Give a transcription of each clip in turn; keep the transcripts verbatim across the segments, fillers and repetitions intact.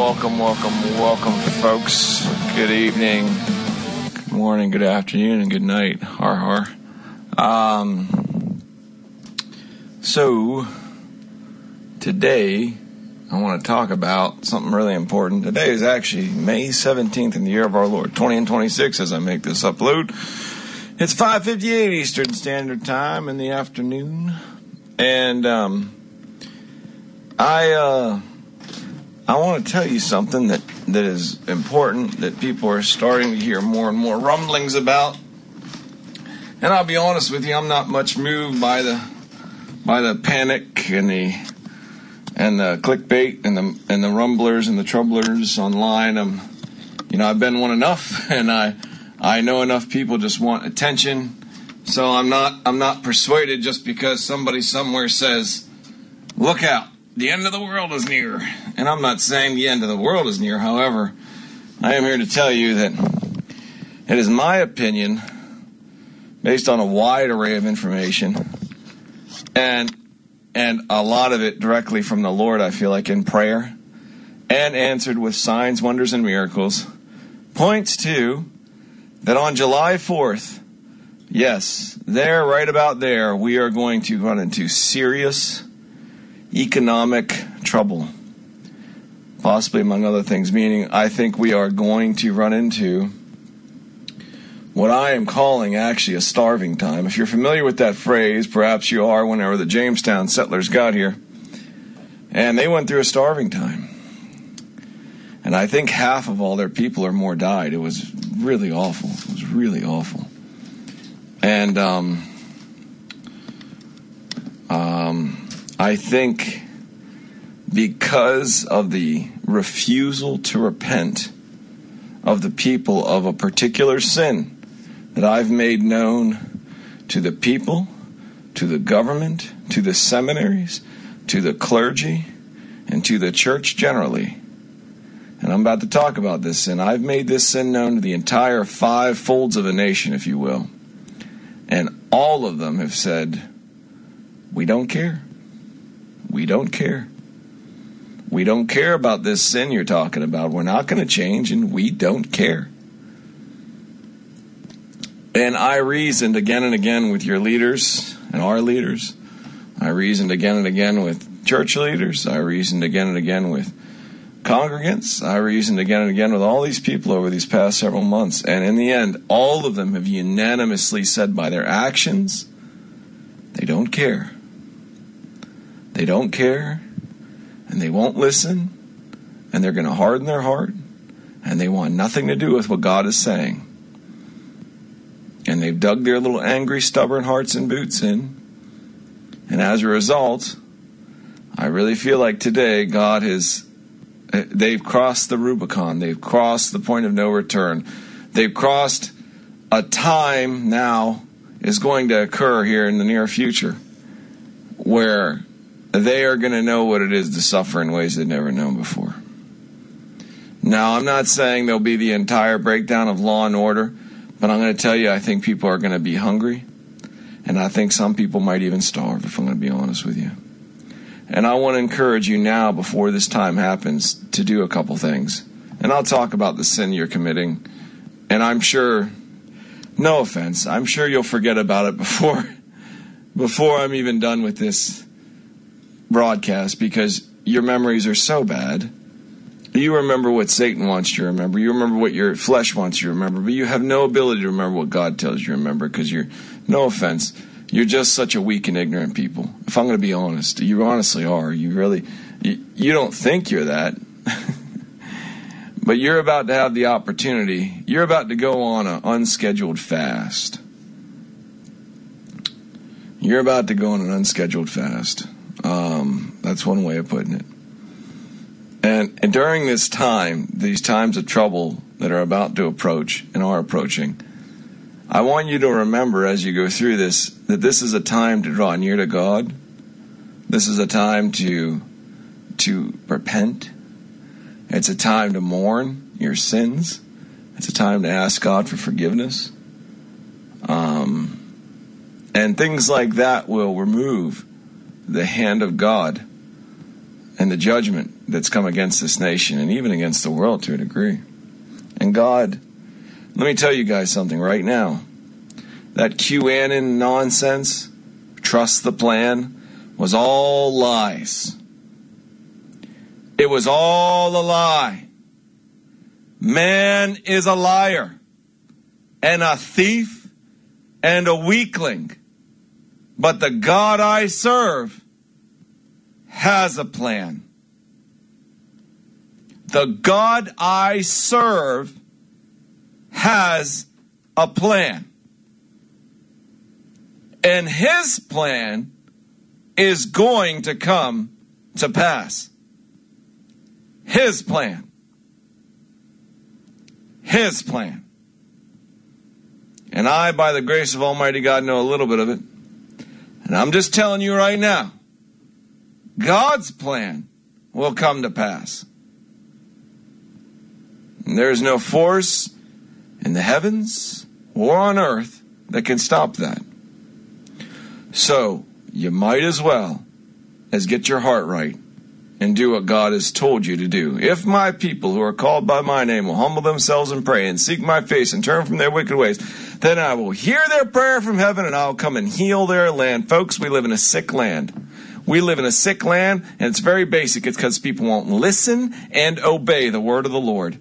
welcome, welcome, welcome, folks. Good evening, good morning, good afternoon, and good night. Har har. Um, so, today, I want to talk about something really important. Today is actually May seventeenth in the year of our Lord, twenty and twenty-six, as I make this upload. It's five fifty-eight Eastern Standard Time in the afternoon. And, um, I, uh... I want to tell you something that, that is important, that people are starting to hear more and more rumblings about. And I'll be honest with you, I'm not much moved by the by the panic and the and the clickbait and the and the rumblers and the troublers online. I'm, you know, I've been one enough, and I I know enough people just want attention. So I'm not I'm not persuaded just because somebody somewhere says, "Look out, the end of the world is near." And I'm not saying the end of the world is near. However, I am here to tell you that it is my opinion, based on a wide array of information, and and a lot of it directly from the Lord, I feel like, in prayer, and answered with signs, wonders, and miracles, points to that on July fourth, yes, there, right about there, we are going to run into serious economic trouble. Possibly among other things, meaning I think we are going to run into what I am calling actually a starving time. If you're familiar with that phrase, perhaps you are, whenever the Jamestown settlers got here, and they went through a starving time. And I think half of all their people or more died. It was really awful. It was really awful. And um, um, I think because of the refusal to repent of the people of a particular sin that I've made known to the people, to the government, to the seminaries, to the clergy, and to the church generally. And I'm about to talk about this sin. I've made this sin known to the entire five folds of a nation, if you will. And all of them have said, we don't care. We don't care. We don't care about this sin you're talking about. We're not going to change, and we don't care. And I reasoned again and again with your leaders and our leaders. I reasoned again and again with church leaders. I reasoned again and again with congregants. I reasoned again and again with all these people over these past several months. And in the end, all of them have unanimously said by their actions, they don't care. They don't care. And they won't listen, and they're going to harden their heart, and they want nothing to do with what God is saying. And they've dug their little angry, stubborn hearts and boots in. And as a result, I really feel like today God has, they've crossed the Rubicon. They've crossed the point of no return. They've crossed a time now is going to occur here in the near future where they are going to know what it is to suffer in ways they've never known before. Now, I'm not saying there'll be the entire breakdown of law and order, but I'm going to tell you, I think people are going to be hungry, and I think some people might even starve, if I'm going to be honest with you. And I want to encourage you now, before this time happens, to do a couple things. And I'll talk about the sin you're committing, and I'm sure, no offense, I'm sure you'll forget about it before, before I'm even done with this broadcast, because your memories are so bad. You remember what Satan wants you to remember. You remember what your flesh wants you to remember, but you have no ability to remember what God tells you to remember, because you're, no offense, you're just such a weak and ignorant people. If I'm going to be honest, you honestly are. You really, you, you don't think you're that. But you're about to have the opportunity. You're about to go on an unscheduled fast. You're about to go on an unscheduled fast. Um, that's one way of putting it. And, and during this time, these times of trouble that are about to approach and are approaching, I want you to remember as you go through this, that this is a time to draw near to God. This is a time to, to repent. It's a time to mourn your sins. It's a time to ask God for forgiveness. Um, and things like that will remove the hand of God and the judgment that's come against this nation and even against the world to a degree. And God, let me tell you guys something right now. That QAnon nonsense, trust the plan, was all lies. It was all a lie. Man is a liar and a thief and a weakling. But the God I serve has a plan. The God I serve has a plan. And his plan is going to come to pass. His plan. His plan. And I, by the grace of Almighty God, know a little bit of it. And I'm just telling you right now, God's plan will come to pass. And there is no force in the heavens or on earth that can stop that. So, you might as well as get your heart right and do what God has told you to do. If my people who are called by my name will humble themselves and pray and seek my face and turn from their wicked ways, then I will hear their prayer from heaven and I'll come and heal their land. Folks, we live in a sick land. We live in a sick land, and it's very basic. It's because people won't listen and obey the word of the Lord.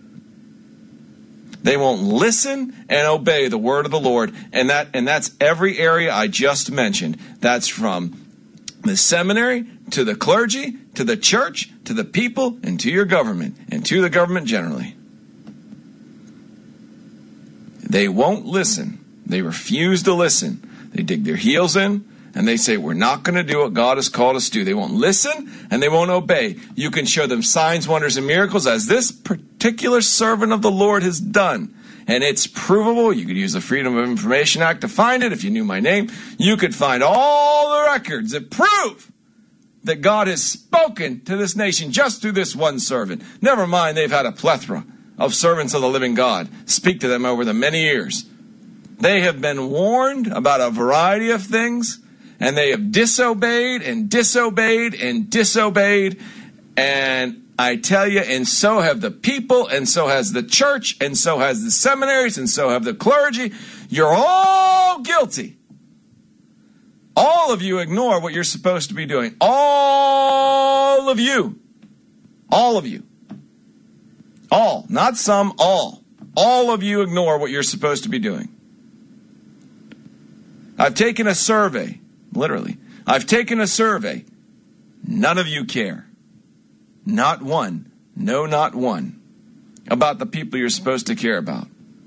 They won't listen and obey the word of the Lord. And that and that's every area I just mentioned. That's from the seminary to the clergy, to the church, to the people, and to your government, and to the government generally. They won't listen. They refuse to listen. They dig their heels in, and they say, we're not going to do what God has called us to do. They won't listen, and they won't obey. You can show them signs, wonders, and miracles, as this particular servant of the Lord has done. And it's provable. You could use the Freedom of Information Act to find it. If you knew my name, you could find all the records that prove that God has spoken to this nation just through this one servant. Never mind, they've had a plethora of servants of the living God speak to them over the many years. They have been warned about a variety of things, and they have disobeyed and disobeyed and disobeyed. And I tell you, and so have the people, and so has the church, and so has the seminaries, and so have the clergy. You're all guilty. All of you ignore what you're supposed to be doing. All of you. All of you. All. Not some, all. All of you ignore what you're supposed to be doing. I've taken a survey. Literally. I've taken a survey. None of you care. Not one. No, not one. About the people you're supposed to care about.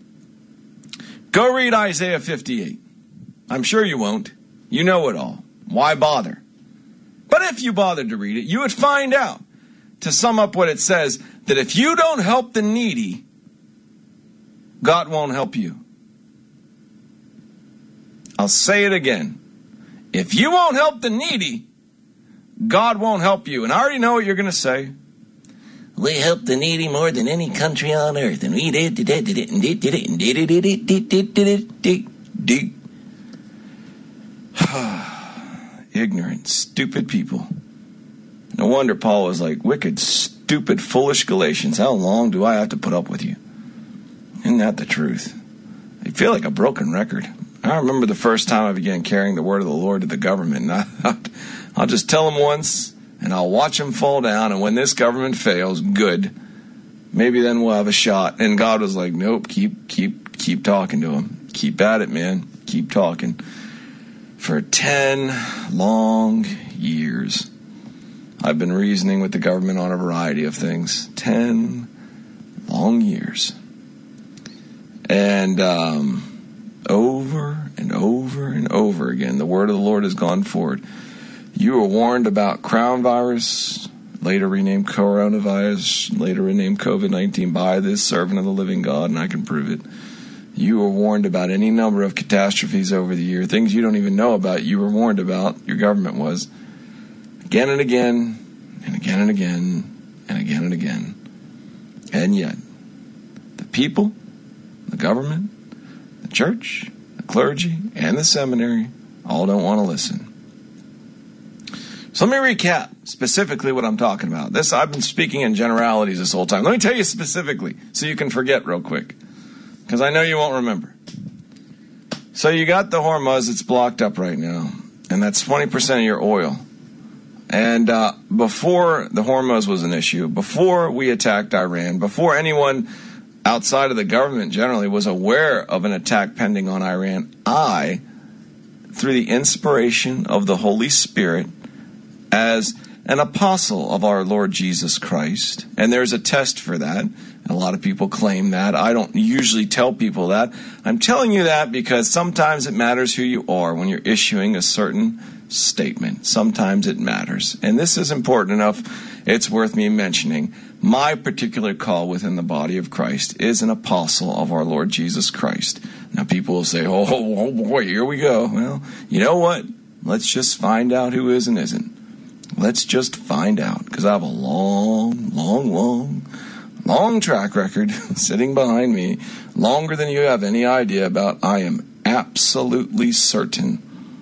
Go read Isaiah fifty-eight. I'm sure you won't. You know it all. Why bother? But if you bothered to read it, you would find out, to sum up what it says, that if you don't help the needy, God won't help you. I'll say it again. If you won't help the needy, God won't help you. And I already know what you're going to say. We help the needy more than any country on earth. And we did it, did it, and did it, and did it, did it, did it, did it, did it. Ignorant, stupid people. No wonder Paul was like, wicked, stupid, foolish Galatians. How long do I have to put up with you? Isn't that the truth? I feel like a broken record. I remember the first time I began carrying the word of the Lord to the government. And I, I'll just tell them once, and I'll watch them fall down. And when this government fails, good. Maybe then we'll have a shot. And God was like, nope, keep, keep, keep talking to them. Keep at it, man. Keep talking. For ten long years, I've been reasoning with the government on a variety of things. Ten long years. And um, over and over and over again, the word of the Lord has gone forward. You were warned about crown virus, later renamed coronavirus, later renamed covid nineteen by this servant of the living God, and I can prove it. You were warned about any number of catastrophes over the year, things you don't even know about, you were warned about, your government was, again and again, and again and again, and again and again. And yet, the people, the government, the church, the clergy, and the seminary all don't want to listen. So let me recap specifically what I'm talking about. This, I've been speaking in generalities this whole time. Let me tell you specifically so you can forget real quick, because I know you won't remember. So you got the Hormuz, it's blocked up right now, and that's twenty percent of your oil. And uh, before the Hormuz was an issue, before we attacked Iran, before anyone outside of the government generally was aware of an attack pending on Iran, I, through the inspiration of the Holy Spirit, as an apostle of our Lord Jesus Christ, and there's a test for that. A lot of people claim that. I don't usually tell people that. I'm telling you that because sometimes it matters who you are when you're issuing a certain statement. Sometimes it matters. And this is important enough, it's worth me mentioning. My particular call within the body of Christ is an apostle of our Lord Jesus Christ. Now people will say, oh, oh boy, here we go. Well, you know what? Let's just find out who is and isn't. Let's just find out, because I have a long, long, long, long track record sitting behind me, longer than you have any idea about. I am absolutely certain.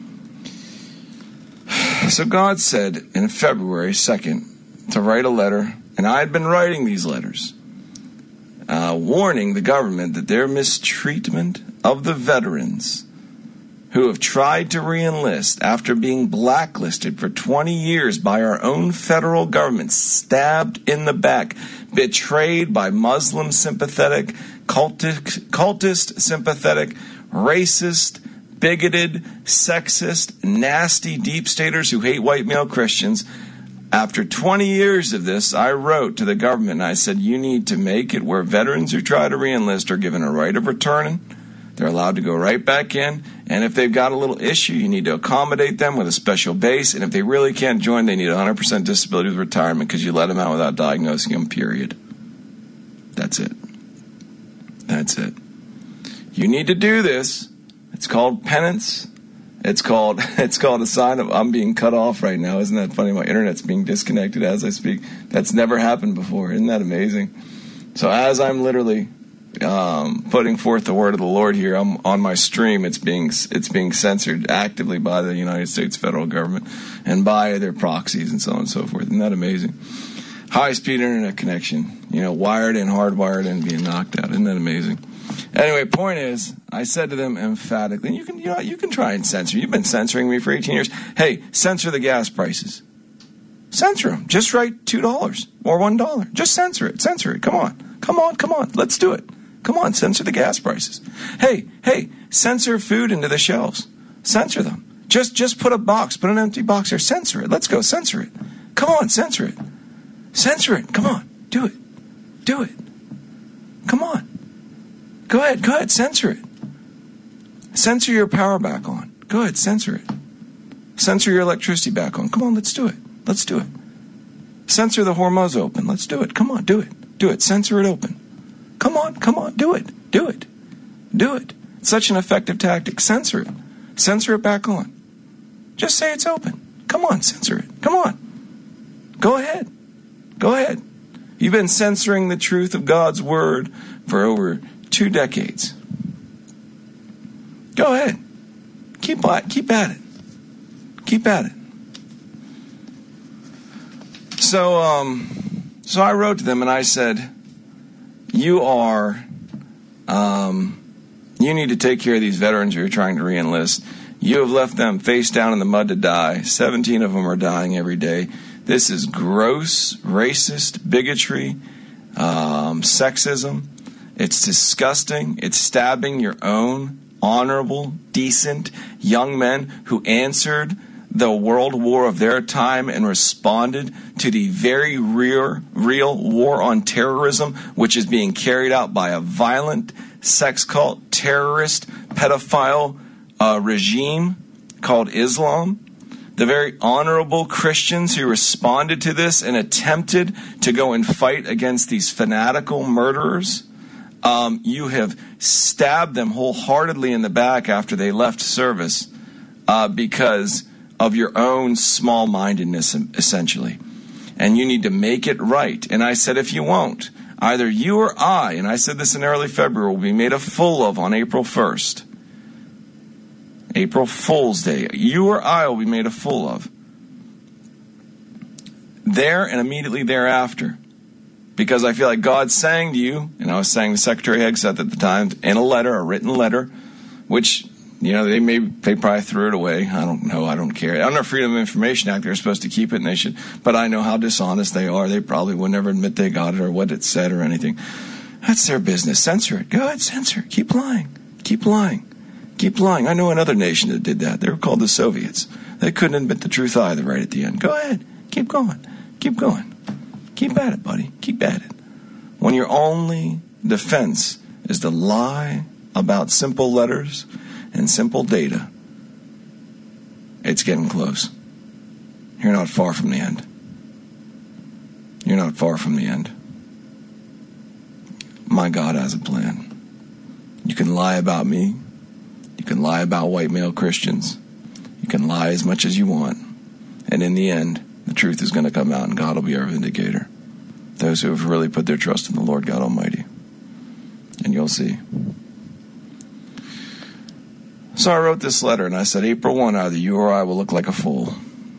So God said in February second to write a letter, and I had been writing these letters, uh, warning the government that their mistreatment of the veterans who have tried to re-enlist after being blacklisted for twenty years by our own federal government, stabbed in the back, betrayed by Muslim sympathetic, cultic, cultist sympathetic, racist, bigoted, sexist, nasty deep staters who hate white male Christians. After twenty years of this, I wrote to the government and I said, you need to make it where veterans who try to re-enlist are given a right of returning. They're allowed to go right back in. And if they've got a little issue, you need to accommodate them with a special base. And if they really can't join, they need one hundred percent disability with retirement because you let them out without diagnosing them, period. That's it. That's it. You need to do this. It's called penance. It's called it's called a sign of I'm being cut off right now. Isn't that funny? My internet's being disconnected as I speak. That's never happened before. Isn't that amazing? So as I'm literally um, putting forth the word of the Lord here, I'm on my stream. It's being it's being censored actively by the United States federal government and by their proxies and so on and so forth. Isn't that amazing? High-speed internet connection, you know, wired in, hardwired in, being knocked out. Isn't that amazing? Anyway, point is, I said to them emphatically, and you can, you know, you can try and censor. You've been censoring me for eighteen years. Hey, censor the gas prices. Censor them. Just write two dollars or one dollar. Just censor it. Censor it. Come on. Come on. Come on. Let's do it. Come on. Censor the gas prices. Hey, hey, censor food into the shelves. Censor them. Just, just put a box. Put an empty box there. Censor it. Let's go. Censor it. Come on. Censor it. Censor it. Come on. Do it. Do it. Come on. Go ahead. Go ahead. Censor it. Censor your power back on. Go ahead. Censor it. Censor your electricity back on. Come on. Let's do it. Let's do it. Censor the Hormuz open. Let's do it. Come on. Do it. Do it. Censor it open. Come on. Come on. Do it. Do it. Do it. It's such an effective tactic. Censor it. Censor it back on. Just say it's open. Come on. Censor it. Come on. Go ahead. Go ahead. You've been censoring the truth of God's word for over two decades. Go ahead. Keep keep at it. Keep at it. So, um, so I wrote to them and I said, "You are, um, you need to take care of these veterans who are trying to re-enlist. You have left them face down in the mud to die. Seventeen of them are dying every day. This is gross, racist bigotry, um, sexism. It's disgusting. It's stabbing your own honorable, decent young men who answered the world war of their time and responded to the very real, real war on terrorism, which is being carried out by a violent sex cult, terrorist, pedophile uh, regime called Islam. The very honorable Christians who responded to this and attempted to go and fight against these fanatical murderers. Um, you have stabbed them wholeheartedly in the back after they left service uh, because of your own small-mindedness, essentially. And you need to make it right. And I said, if you won't, either you or I, and I said this in early February, will be made a fool of on April first. April Fool's Day. You or I will be made a fool of. there and immediately thereafter. Because I feel like God's saying to you, and I was saying to Secretary Hegseth at the time, in a letter, a written letter, which, you know, they may they probably threw it away. I don't know. I don't care. Under Freedom of Information Act, they're supposed to keep it, and they should. But I know how dishonest they are. They probably would never admit they got it or what it said or anything. That's their business. Censor it. Go ahead, censor it. Keep lying. Keep lying. Keep lying. I know another nation that did that. They were called the Soviets. They couldn't admit the truth either right at the end. Go ahead. Keep going. Keep going. Keep at it, buddy. Keep at it. When your only defense is to lie about simple letters and simple data, it's getting close. You're not far from the end. You're not far from the end. My God has a plan. You can lie about me. You can lie about white male Christians. You can lie as much as you want. And in the end, the truth is going to come out and God will be our vindicator. Those who have really put their trust in the Lord God Almighty. And you'll see. So I wrote this letter and I said, April first, either you or I will look like a fool.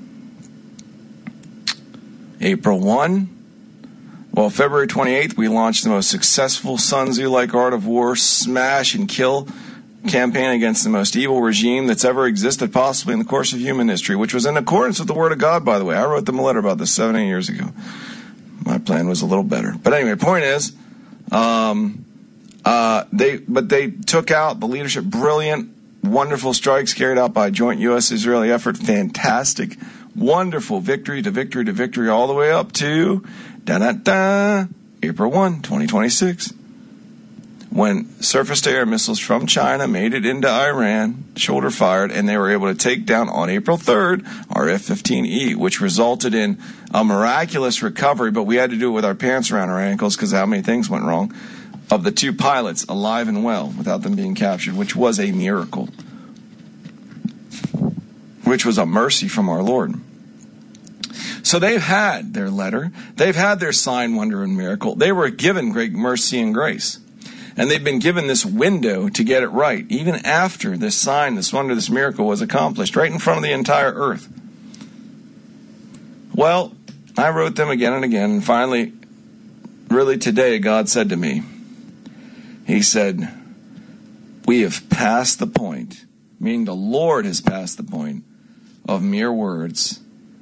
April first, well, February twenty-eighth, we launched the most successful Sun Tzu-like art of war, smash and kill campaign against the most evil regime that's ever existed possibly in the course of human history, which was in accordance with the Word of God, by the way. I wrote them a letter about this seven, eight years ago. My plan was a little better. But anyway, point is, um, uh, they but they took out the leadership. Brilliant, wonderful strikes carried out by a joint U S Israeli effort. Fantastic, wonderful victory to victory to victory all the way up to da-da-da, April first, twenty twenty-six. When surface-to-air missiles from China made it into Iran, shoulder-fired, and they were able to take down on April third our F fifteen E, which resulted in a miraculous recovery, but we had to do it with our pants around our ankles because how many things went wrong, of the two pilots alive and well without them being captured, which was a miracle, which was a mercy from our Lord. So they've had their letter. They've had their sign, wonder, and miracle. They were given great mercy and grace. And they've been given this window to get it right, even after this sign, this wonder, this miracle was accomplished, right in front of the entire earth. Well, I wrote them again and again, and finally, really today, God said to me, He said, we have passed the point, meaning the Lord has passed the point of mere words,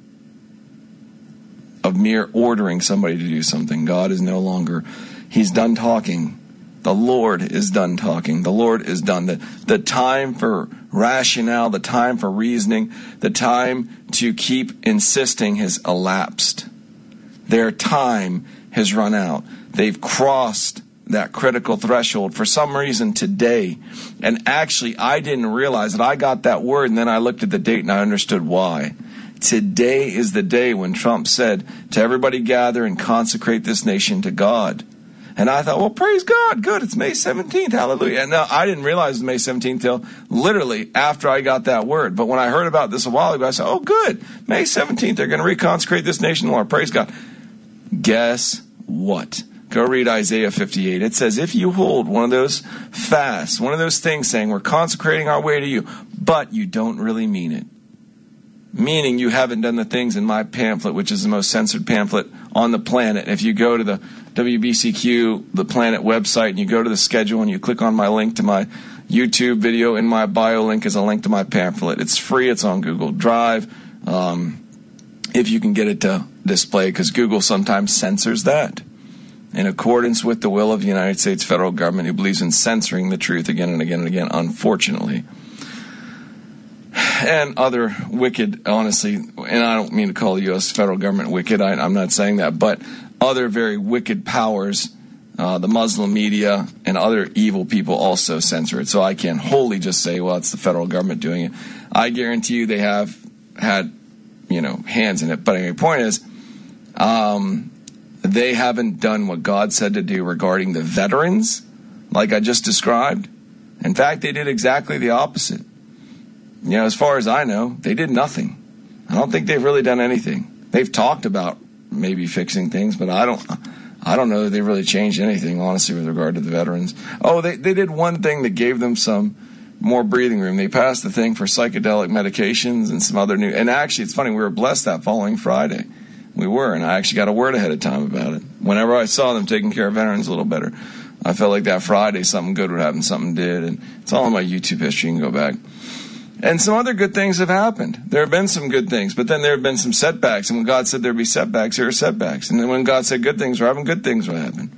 of mere ordering somebody to do something. God is no longer, He's done talking. The Lord is done talking. The Lord is done. The, the time for rationale, the time for reasoning, the time to keep insisting has elapsed. Their time has run out. They've crossed that critical threshold for some reason today. And actually, I didn't realize that I got that word, and then I looked at the date and I understood why. Today is the day when Trump said to everybody gather and consecrate this nation to God. And I thought, well, praise God, good, it's May seventeenth, hallelujah. And now I didn't realize it was May seventeenth till literally after I got that word. But when I heard about this a while ago, I said, oh, good, May seventeenth, they're going to reconsecrate this nation, Lord, praise God. Guess what? Go read Isaiah fifty-eight. It says, if you hold one of those fasts, one of those things saying, we're consecrating our way to you, but you don't really mean it. Meaning you haven't done the things in my pamphlet, which is the most censored pamphlet on the planet. If you go to the W B C Q, the Planet website, and you go to the schedule and you click on my link to my YouTube video, in my bio link is a link to my pamphlet. It's free. It's on Google Drive. Um, if you can get it to display, because Google sometimes censors that in accordance with the will of the United States federal government, who believes in censoring the truth again and again and again, unfortunately. And other wicked, honestly, and I don't mean to call the U S federal government wicked, I, I'm not saying that, but other very wicked powers, uh, the Muslim media, and other evil people also censor it. So I can't wholly just say, well, it's the federal government doing it. I guarantee you they have had, you know, hands in it. But anyway, point is, um, they haven't done what God said to do regarding the veterans, like I just described. In fact, they did exactly the opposite. You know, as far as I know, they did nothing. I don't think they've really done anything. They've talked about maybe fixing things, but I don't I don't know that they really changed anything, honestly, with regard to the veterans. Oh, they, they did one thing that gave them some more breathing room. They passed the thing for psychedelic medications and some other new... And actually, it's funny, we were blessed that following Friday. We were, and I actually got a word ahead of time about it. Whenever I saw them taking care of veterans a little better, I felt like that Friday something good would happen, something did, and it's all in my YouTube history. You can go back. And some other good things have happened. There have been some good things, but then there have been some setbacks. And when God said there'd be setbacks, there are setbacks. And then when God said good things were happening, good things would happen.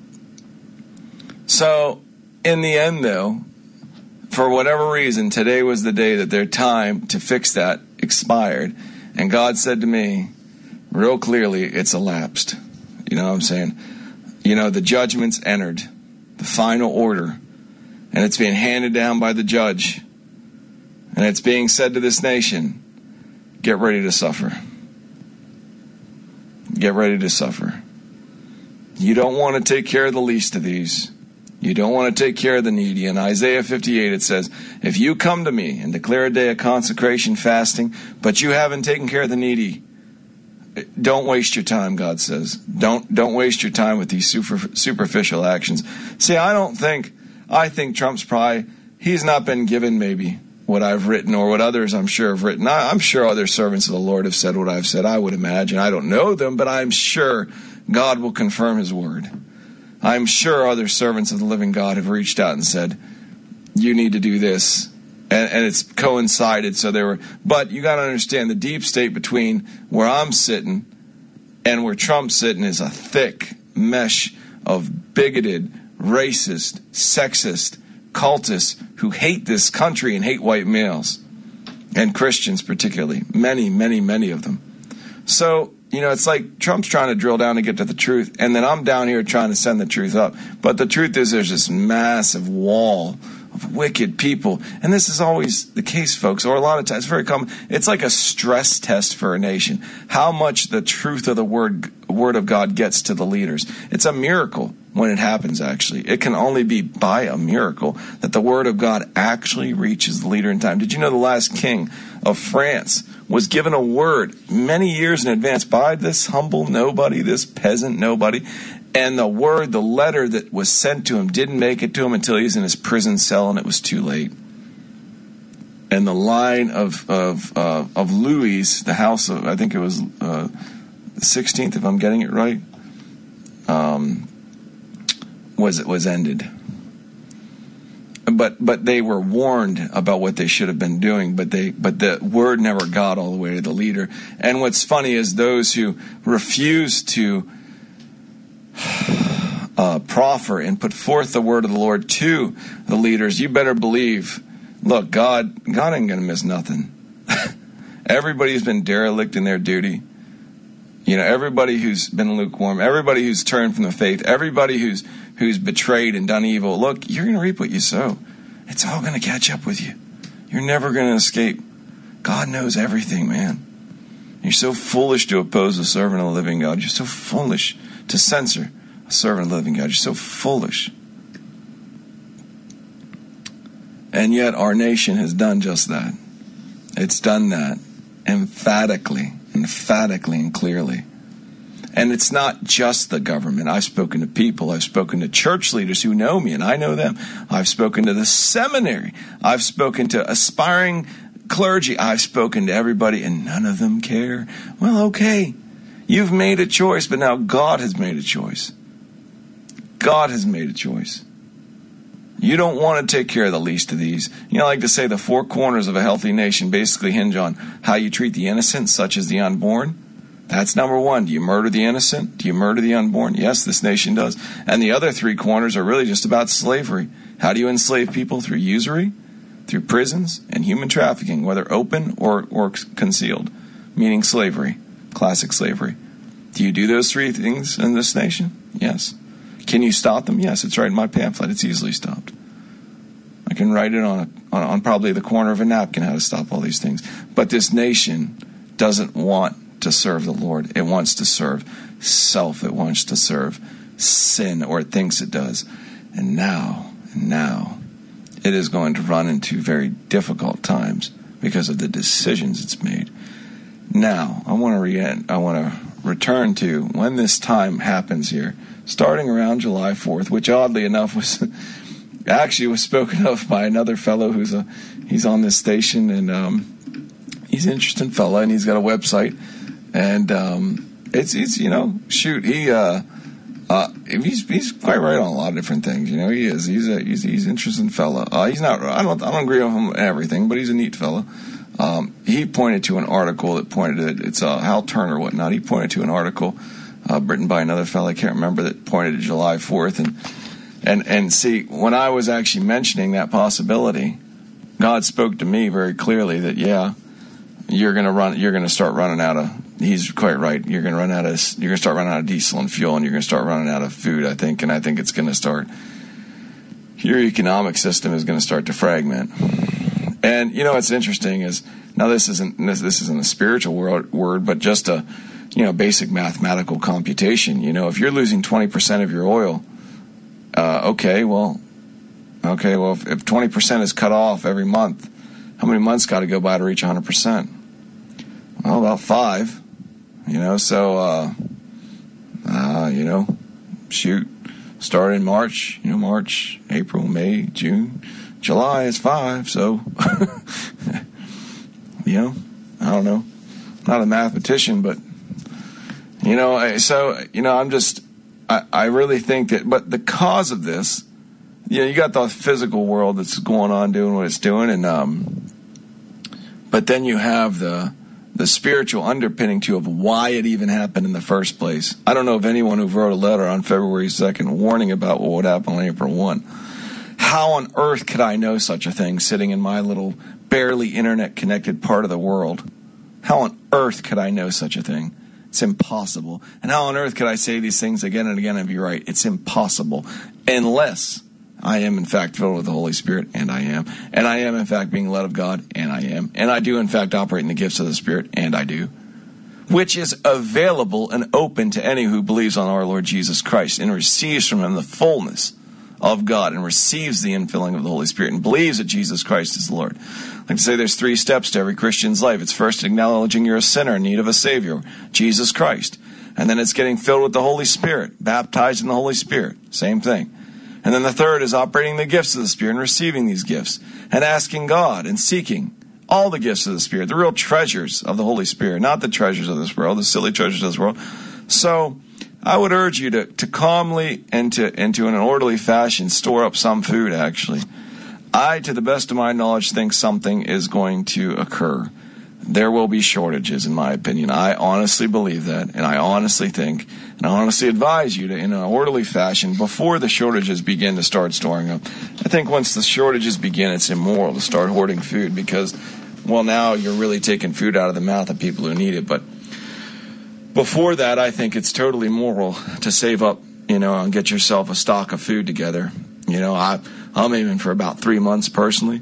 So, in the end, though, for whatever reason, today was the day that their time to fix that expired. And God said to me, real clearly, it's elapsed. You know what I'm saying? You know, the judgment's entered, the final order, and it's being handed down by the judge. And it's being said to this nation, get ready to suffer. Get ready to suffer. You don't want to take care of the least of these. You don't want to take care of the needy. In Isaiah fifty-eight, it says, if you come to me and declare a day of consecration, fasting, but you haven't taken care of the needy, don't waste your time, God says. Don't don't waste your time with these super, superficial actions. See, I don't think, I think Trump's probably, he's not been given maybe what I've written or what others I'm sure have written. I, I'm sure other servants of the Lord have said what I've said. I would imagine. I don't know them, but I'm sure God will confirm his word. I'm sure other servants of the living God have reached out and said, you need to do this. And, and it's coincided. So there were, but you got to understand the deep state between where I'm sitting and where Trump's sitting is a thick mesh of bigoted, racist, sexist, cultists who hate this country and hate white males and Christians particularly. Many, many, many of them. So, you know, it's like Trump's trying to drill down to get to the truth, and then I'm down here trying to send the truth up. But the truth is there's this massive wall of wicked people. And this is always the case, folks, or a lot of times. It's very common. It's like a stress test for a nation. How much the truth of the word, word of God gets to the leaders. It's a miracle when it happens, actually. It can only be by a miracle that the word of God actually reaches the leader in time. Did you know the last king of France was given a word many years in advance by this humble nobody, this peasant nobody? And the word, the letter that was sent to him didn't make it to him until he was in his prison cell, and it was too late. And the line of of uh, of Louis, the house of, I think it was uh, the sixteenth, if I'm getting it right, um, was was ended. But but they were warned about what they should have been doing, but they but the word never got all the way to the leader. And what's funny is those who refuse to Uh, proffer and put forth the word of the Lord to the leaders, you better believe, look, God, God ain't going to miss nothing. Everybody's been derelict in their duty. You know, everybody who's been lukewarm, everybody who's turned from the faith, everybody who's who's betrayed and done evil, look, you're going to reap what you sow. It's all going to catch up with you. You're never going to escape. God knows everything, man. You're so foolish to oppose the servant of the living God. You're so foolish to censor a servant of the living God. You're so foolish. And yet our nation has done just that. It's done that emphatically, emphatically and clearly. And it's not just the government. I've spoken to people. I've spoken to church leaders who know me, and I know them. I've spoken to the seminary. I've spoken to aspiring clergy. I've spoken to everybody, and none of them care. Well, okay. You've made a choice, but now God has made a choice. God has made a choice. You don't want to take care of the least of these. You know, I like to say the four corners of a healthy nation basically hinge on how you treat the innocent, such as the unborn. That's number one. Do you murder the innocent? Do you murder the unborn? Yes, this nation does. And the other three corners are really just about slavery. How do you enslave people? Through usury, through prisons, and human trafficking, whether open or, or concealed, meaning slavery, classic slavery. Do you do those three things in this nation? Yes. Can you stop them? Yes, it's right in my pamphlet. It's easily stopped. I can write it on, a, on, on probably the corner of a napkin how to stop all these things. But this nation doesn't want to serve the Lord. It wants to serve self. It wants to serve sin, or it thinks it does. And now, and now, it is going to run into very difficult times because of the decisions it's made. Now, I want to re- I want to return to when this time happens here, starting around July fourth, which oddly enough was actually was spoken of by another fellow who's a he's on this station, and um, he's an interesting fellow, and he's got a website, and um, it's it's you know, shoot, he uh, uh, he's he's quite right on a lot of different things. You know, he is. He's a he's he's an interesting fella. Uh, he's not. I don't I don't agree with him on everything, but he's a neat fella. Um, he pointed to an article that pointed to it's uh, Hal Turner, whatnot. He pointed to an article uh, written by another fellow, I can't remember, that pointed to July fourth. And, and, and see, when I was actually mentioning that possibility, God spoke to me very clearly that, yeah, you're going to run, you're going to start running out of, he's quite right, you're going to run out of, you're going to start running out of diesel and fuel, and you're going to start running out of food, I think, and I think it's going to start, your economic system is going to start to fragment. And, you know, what's interesting is, now this isn't this, this isn't a spiritual word, word, but just a, you know, basic mathematical computation. You know, if you're losing twenty percent of your oil, uh, okay, well, okay, well, if, if twenty percent is cut off every month, how many months got to go by to reach one hundred percent? Well, about five, you know, so, uh, uh, you know, shoot, start in March, you know, March, April, May, June, July is five, so, you know, I don't know, not a mathematician, but, you know, so, you know, I'm just, I, I really think that, but the cause of this, you know, you got the physical world that's going on doing what it's doing, and, um, but then you have the, the spiritual underpinning too of why it even happened in the first place. I don't know of anyone who wrote a letter on February second warning about what would happen on April first. How on earth could I know such a thing sitting in my little barely internet-connected part of the world? How on earth could I know such a thing? It's impossible. And how on earth could I say these things again and again and be right? It's impossible. Unless I am, in fact, filled with the Holy Spirit, and I am. And I am, in fact, being led of God, and I am. And I do, in fact, operate in the gifts of the Spirit, and I do. Which is available and open to any who believes on our Lord Jesus Christ and receives from him the fullness of God and receives the infilling of the Holy Spirit and believes that Jesus Christ is the Lord. I like to say there's three steps to every Christian's life. It's first acknowledging you're a sinner in need of a Savior, Jesus Christ. And then it's getting filled with the Holy Spirit, baptized in the Holy Spirit. Same thing. And then the third is operating the gifts of the Spirit and receiving these gifts and asking God and seeking all the gifts of the Spirit, the real treasures of the Holy Spirit, not the treasures of this world, the silly treasures of this world. So I would urge you to, to calmly and to, and to in an orderly fashion store up some food, actually. I, to the best of my knowledge, think something is going to occur. There will be shortages, in my opinion. I honestly believe that, and I honestly think, and I honestly advise you to, in an orderly fashion, before the shortages begin to start storing up. I think once the shortages begin, it's immoral to start hoarding food because, well, now you're really taking food out of the mouth of people who need it, but before that, I think it's totally moral to save up, you know, and get yourself a stock of food together. You know, I, I'm aiming for about three months personally.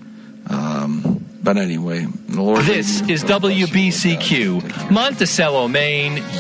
Um, but anyway, the Lord. This is W B C Q, Monticello, Maine,